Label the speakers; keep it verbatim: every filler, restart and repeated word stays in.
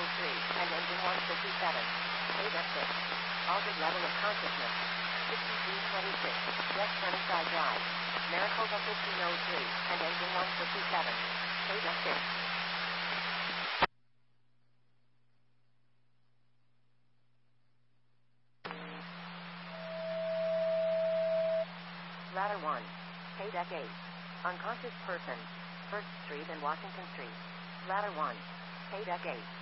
Speaker 1: oh three, and engine one fifty-seven. eight F six. Altered level of consciousness. sixty-three twenty-six, West Sunnyside Drive. Maricopa fifteen oh three, and engine one fifty-seven. eight F six. Ladder one. K deck eight. Unconscious person. First Street and Washington Street. Ladder one. K deck eight.